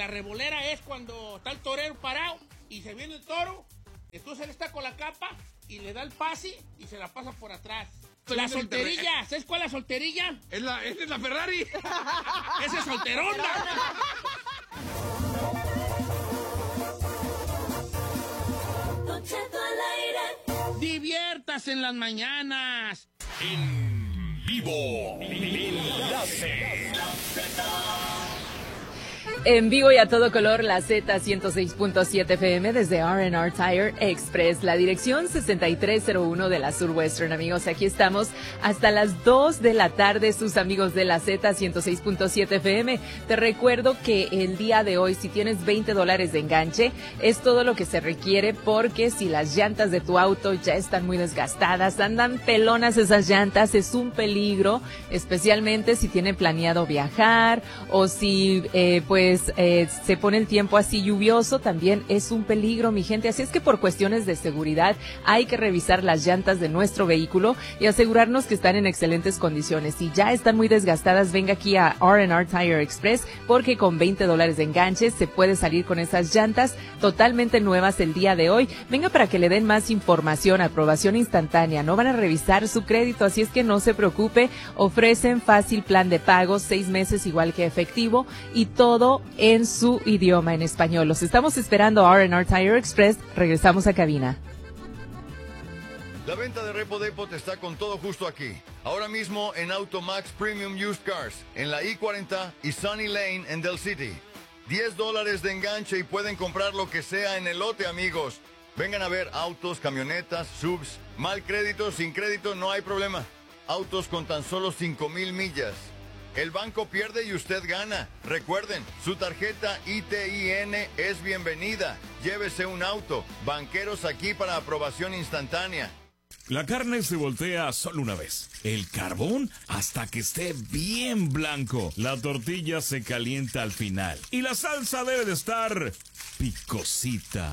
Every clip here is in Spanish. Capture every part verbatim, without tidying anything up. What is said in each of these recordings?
revolera es cuando está el torero parado y se viene el toro, entonces él está con la capa y le da el pase y se la pasa por atrás. La solterilla, ¿sabes cuál es la solterilla? Es la, es la Ferrari. Esa es solterona. Diviértase en las mañanas. En vivo. Enlace. En vivo y a todo color, la Z ciento seis punto siete F M desde R and R Tire Express, la dirección sesenta y tres cero uno de la Sur Western. Amigos, aquí estamos hasta las dos de la tarde, sus amigos de la Z ciento seis punto siete F M. Te recuerdo que el día de hoy, si tienes veinte dólares de enganche, es todo lo que se requiere, porque si las llantas de tu auto ya están muy desgastadas, andan pelonas esas llantas, es un peligro, especialmente si tienen planeado viajar o si eh, pues Eh, se pone el tiempo así lluvioso, también es un peligro, mi gente. Así es que por cuestiones de seguridad hay que revisar las llantas de nuestro vehículo y asegurarnos que están en excelentes condiciones. Si ya están muy desgastadas, venga aquí a R and R Tire Express, porque con veinte dólares de enganche se puede salir con esas llantas totalmente nuevas el día de hoy. Venga para que le den más información, aprobación instantánea, no van a revisar su crédito, así es que no se preocupe. Ofrecen fácil plan de pago, seis meses igual que efectivo, y todo en su idioma, en español. Los estamos esperando, R and R Tire Express. Regresamos a cabina. La venta de Repo Depot está con todo justo aquí. Ahora mismo en Automax Premium Used Cars, en la I cuarenta y Sunny Lane en Del City. diez dólares de enganche y pueden comprar lo que sea en el lote, amigos. Vengan a ver autos, camionetas, subs. Mal crédito, sin crédito, no hay problema. Autos con tan solo cinco mil millas. El banco pierde y usted gana. Recuerden, su tarjeta I T I N es bienvenida. Llévese un auto. Banqueros aquí para aprobación instantánea. La carne se voltea solo una vez. El carbón hasta que esté bien blanco. La tortilla se calienta al final. Y la salsa debe de estar picosita.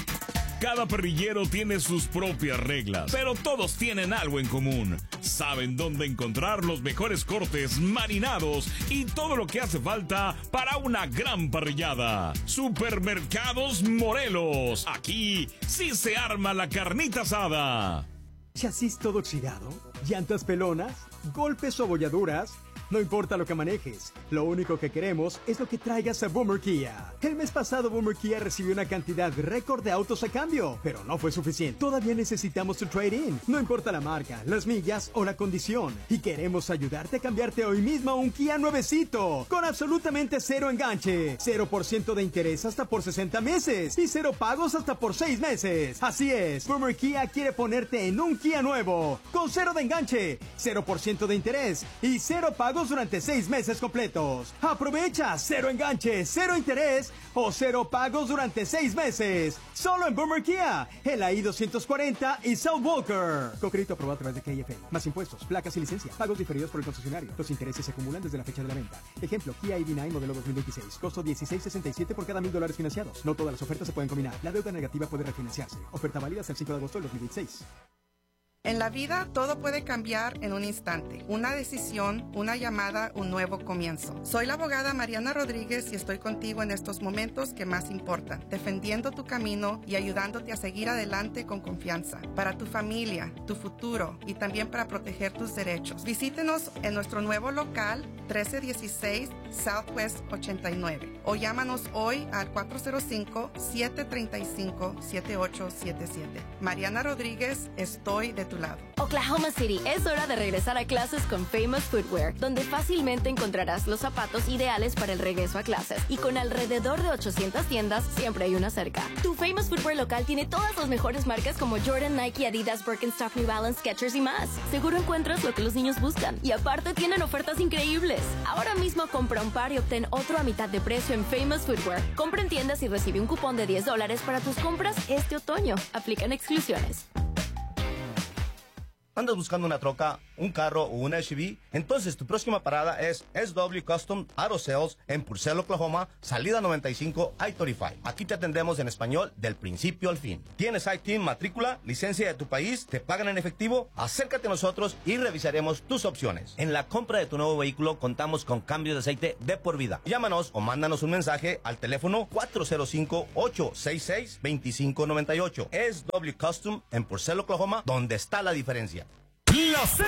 Cada parrillero tiene sus propias reglas, pero todos tienen algo en común. Saben dónde encontrar los mejores cortes, marinados y todo lo que hace falta para una gran parrillada. Supermercados Morelos. Aquí sí se arma la carnita asada. ¿Chasis todo oxidado? ¿Llantas pelonas? ¿Golpes o abolladuras? No importa lo que manejes, lo único que queremos es lo que traigas a Boomer Kia. El mes pasado Boomer Kia recibió una cantidad récord de autos a cambio, pero no fue suficiente. Todavía necesitamos tu trade-in, no importa la marca, las millas o la condición. Y queremos ayudarte a cambiarte hoy mismo a un Kia nuevecito, con absolutamente cero enganche, cero por ciento de interés hasta por sesenta meses y cero pagos hasta por seis meses. Así es, Boomer Kia quiere ponerte en un Kia nuevo, con cero de enganche, cero por ciento de interés y cero pagos durante seis meses completos. Aprovecha, cero enganche, cero interés o cero pagos durante seis meses. Solo en Boomer Kia, en la I doscientos cuarenta y South Walker. Con crédito aprobado a través de K F A. Más impuestos, placas y licencia. Pagos diferidos por el concesionario. Los intereses se acumulan desde la fecha de la venta. Ejemplo, Kia I D nueve modelo dos mil veintiséis. Costo dieciséis sesenta y siete por cada mil dólares financiados. No todas las ofertas se pueden combinar. La deuda negativa puede refinanciarse. Oferta válida hasta el cinco de agosto del dos mil veintiséis. En la vida todo puede cambiar en un instante. Una decisión, una llamada, un nuevo comienzo. Soy la abogada Mariana Rodríguez y estoy contigo en estos momentos que más importan, defendiendo tu camino y ayudándote a seguir adelante con confianza. Para tu familia, tu futuro y también para proteger tus derechos. Visítenos en nuestro nuevo local trece dieciséis Southwest ochenta y nueve o llámanos hoy al cuatro cero cinco, siete tres cinco, siete ocho siete siete. Mariana Rodríguez, estoy de tu lado. Oklahoma City, es hora de regresar a clases con Famous Footwear, donde fácilmente encontrarás los zapatos ideales para el regreso a clases. Y con alrededor de ochocientas tiendas, siempre hay una cerca. Tu Famous Footwear local tiene todas las mejores marcas como Jordan, Nike, Adidas, Birkenstock, New Balance, Skechers y más. Seguro encuentras lo que los niños buscan. Y aparte tienen ofertas increíbles. Ahora mismo compra un par y obtén otro a mitad de precio en Famous Footwear. Compra en tiendas y recibe un cupón de diez dólares para tus compras este otoño. Aplican exclusiones. ¿Andas buscando una troca, un carro o una S U V, entonces tu próxima parada es S W Custom Auto Sales en Purcell, Oklahoma, salida noventa y cinco I treinta y cinco. Aquí te atendemos en español del principio al fin. ¿Tienes I T I N, matrícula, licencia de tu país? ¿Te pagan en efectivo? Acércate a nosotros y revisaremos tus opciones. En la compra de tu nuevo vehículo contamos con cambio de aceite de por vida. Llámanos o mándanos un mensaje al teléfono cuatro cero cinco, ocho seis seis, dos cinco nueve ocho. S W Custom en Purcell, Oklahoma, donde está la diferencia. La Z